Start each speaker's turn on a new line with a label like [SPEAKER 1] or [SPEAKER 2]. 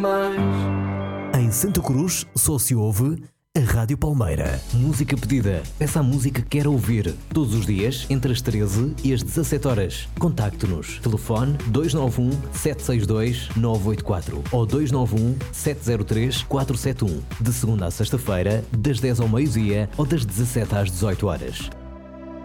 [SPEAKER 1] mais.
[SPEAKER 2] Em Santa Cruz só se ouve a Rádio Palmeira. Música pedida. Peça a música que quer ouvir. Todos os dias, entre as 13 e as 17 horas. Contacte-nos. Telefone 291-762-984 ou 291-703-471. De segunda à sexta-feira, das 10 ao meio-dia ou das 17 às 18 horas.